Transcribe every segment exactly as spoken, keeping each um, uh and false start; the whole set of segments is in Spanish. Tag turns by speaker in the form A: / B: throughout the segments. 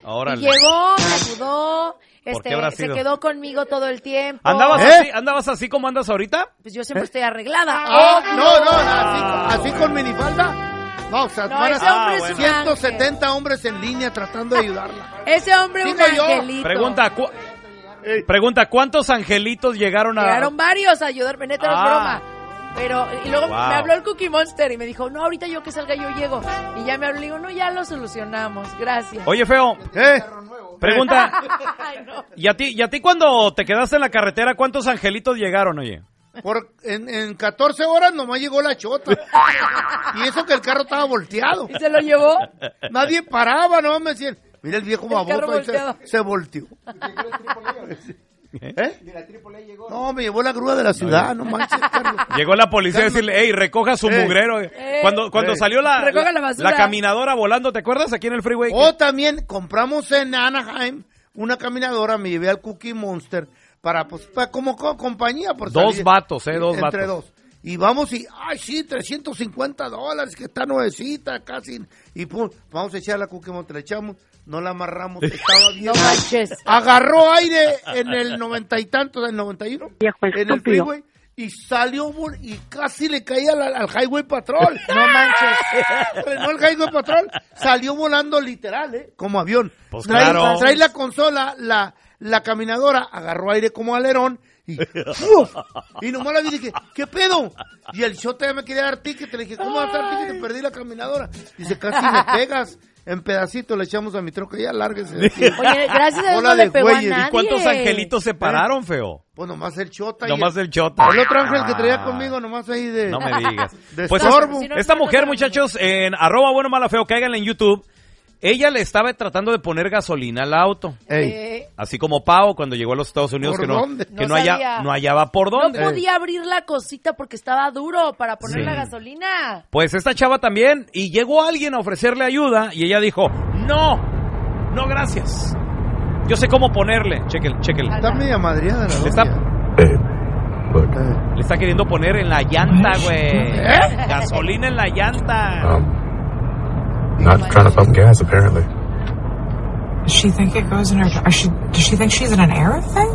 A: Órale.
B: Y llegó, me ayudó,
A: ¿Por qué
B: este,
A: habrá
B: se
A: sido?
B: quedó conmigo todo el tiempo.
A: ¿Andabas,
C: ¿Eh?
A: así, ¿Andabas así como andas ahorita?
B: Pues yo siempre estoy arreglada.
C: Ah, no, no, así, así con minifalda. No, o sea,
B: No,
C: van a
B: ese
C: ser
B: hombre es un
C: ciento setenta
B: ángel.
C: hombres en línea tratando de ayudarla.
B: Ese hombre es un
C: Digo yo.
B: angelito.
A: Pregunta, cu- pregunta, ¿cuántos angelitos llegaron a...?
B: Llegaron varios a ayudarme, neta, no es
A: Ah.
B: broma. Pero, y luego
A: Wow.
B: me habló el Cookie Monster y me dijo, no, ahorita yo que salga yo llego. Y ya me habló, le digo, no, ya lo solucionamos, gracias.
A: Oye, feo,
C: ¿Eh?
A: pregunta,
B: Ay, no.
A: ¿y a ti, y a ti cuando te quedaste en la carretera, cuántos angelitos llegaron, oye?
C: Por, en, en catorce horas nomás llegó la chota. Y eso que el carro estaba volteado.
B: ¿Y se lo llevó?
C: Nadie paraba, no me decían. Mira el viejo
B: El carro
C: baboso ahí
B: volteado.
C: se, se volteó. ¿Eh? No, me llevó la grúa de la ciudad, no manches, Carlos.
A: Llegó la policía a decirle, hey, recoja su
C: Eh.
A: mugrero.
B: Eh.
A: Cuando, cuando
C: Eh.
A: salió la,
B: Recoja
A: la,
B: la basura.
A: la caminadora volando, ¿te acuerdas? Aquí en el freeway.
C: O también compramos en Anaheim una caminadora, me llevé al Cookie Monster para, pues, para como co- compañía. Por
A: Dos
C: salir
A: vatos, eh, dos
C: entre
A: vatos.
C: dos. Y vamos y, ay, sí, trescientos cincuenta dólares, que está nuevecita casi. Y pum, vamos a echar la Cookie Monster, la echamos, no la amarramos, estaba bien.
B: No manches.
C: Agarró aire en el noventa y tanto, del noventa y uno,
D: Viejo
C: en el
D: estúpido.
C: freeway, y salió vol- y casi le caía al, al Highway Patrol.
B: No manches.
C: Frenó el Highway Patrol, salió volando literal, ¿eh? Como avión.
A: Pues
C: trae,
A: claro.
C: trae la consola, la, la caminadora, agarró aire como alerón, y ¡uf! Y nomás la vi y dije, ¿qué pedo? Y el shot ya me quería dar ticket, le dije, ¿cómo vas a dar ticket? Te perdí la caminadora. Dice, casi me pegas. En pedacitos le echamos a mi troca, ya lárguese de aquí.
B: Oye, gracias a Dios
C: Bola
B: no
C: de
B: le pegó a
C: güeyes. ¿Y
B: nadie.
A: ¿Y cuántos angelitos se pararon, feo?
C: Pues nomás el chota. y
A: Nomás
C: el,
A: el chota.
C: el otro ángel que traía
A: Ah.
C: conmigo, nomás ahí de...
A: No me digas.
C: De
A: Pues
C: sorbo.
B: Si no,
A: esta
B: no,
A: mujer,
B: no, no.
A: muchachos, en arroba bueno mala feo, cáiganle en YouTube. Ella le estaba tratando de poner gasolina al auto.
C: Ey.
B: Eh,
A: Así como Pau cuando llegó a los Estados Unidos
C: ¿Por
A: que no,
C: dónde?
A: que
B: No
A: no, halla-
B: sabía.
A: no hallaba por
B: no
A: dónde.
B: podía abrir la cosita porque estaba duro para poner
A: Sí.
B: la gasolina.
A: Pues esta chava también, y llegó alguien a ofrecerle ayuda y ella dijo, no, no gracias. Yo sé cómo ponerle. Chequel, chequel.
C: Está media madreada la
A: Le está,
C: doña.
E: Babe, look,
C: Eh.
A: le está queriendo poner en la llanta, güey.
C: ¿Eh?
A: Gasolina en la llanta.
E: um, not trying to pump gas, apparently.
F: Does she think it goes in her? Or she, does she think she's in an era thing?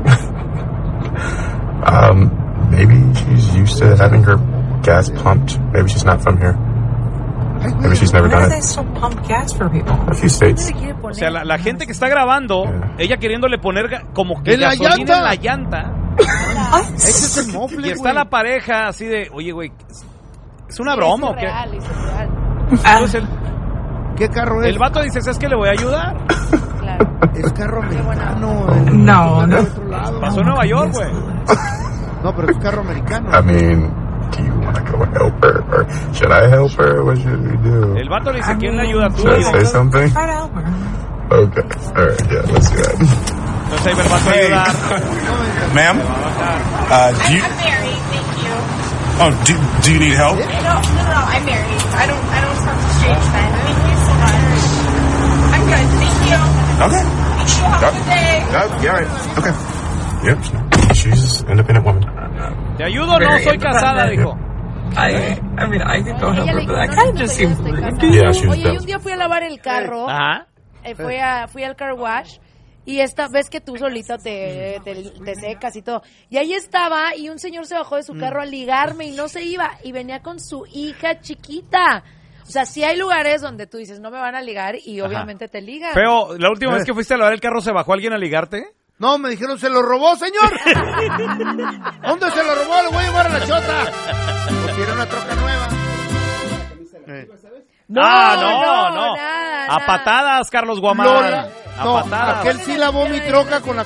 E: Um, maybe she's used to having her gas pumped. Maybe she's not from here. Maybe she's never
F: Why do
E: done
F: they
E: it.
F: still pump gas for people?
E: A few states.
B: ¿Qué le quiere poner?
A: O sea, la, la gente que está grabando,
E: Yeah.
A: ella queriéndole poner ga- como que
C: ¿En la
A: gasolina
C: llanta?
A: en la llanta.
C: Ese es el mofle,
A: Y está
C: güey.
A: la pareja así de, oye, güey, ¿es una
B: Sí,
A: broma
B: es
A: o qué?
B: real, es real.
A: Entonces el,
C: ¿Qué carro es?
A: el vato dice, ¿sabes qué le voy a ayudar?
B: Claro.
C: Es carro
B: Qué buena
C: americano.
B: onda.
C: el-
F: No,
C: el
F: no.
C: otro lado.
A: Pasó en Nueva York, güey.
C: No, pero es carro americano.
E: I mean, do you want to go help her? Or should I help her? What should we do?
A: El vato le dice, ¿quién le ayuda tú?
E: Should I say something?
F: Try to help her.
E: Okay. All right, yeah, let's do that.
A: Entonces ahí el vato a ayudar.
G: Ma'am, uh, do you?
H: I'm married, thank you.
G: Oh, do, do you need help?
H: No, no, no, no, I'm married. I don't, I don't talk to strange men. Thank you so much. I'm good, thank you.
G: Okay.
H: Thank you, have a good day.
E: Oh, yeah, all right. Okay. Yep, she's an independent woman.
A: ¿Te ayudo o no? Soy casada, dijo.
F: I, I mean, I could go help
B: Ella
F: her,
B: le
F: but
B: dijo,
F: that
B: no
F: kind of
B: necesito
F: just
B: ayuda,
F: seems
B: estoy
F: rude.
B: casada.
E: Yeah, she was
B: Oye, y
E: dumb.
B: un día fui a lavar el carro,
A: Ajá.
B: eh, fui, a, fui al car wash, y esta vez que tú solita te, te, te secas y todo. Y ahí estaba, y un señor se bajó de su carro a ligarme y no se iba, y venía con su hija chiquita. O sea, sí hay lugares donde tú dices, no me van a ligar, y obviamente te ligan.
A: Feo, la última vez que fuiste a lavar el carro, ¿se bajó alguien a ligarte?
C: No, me dijeron, ¿se lo robó, señor? ¿Dónde se lo robó? Lo voy a llevar a la chota. ¿O quiere una troca nueva? Eh.
B: No,
A: ah, no, no.
B: nada,
A: a
B: nada.
A: patadas, Carlos Guamán.
C: Lola.
A: A
C: No,
A: patadas.
C: aquel sí lavó mi troca con la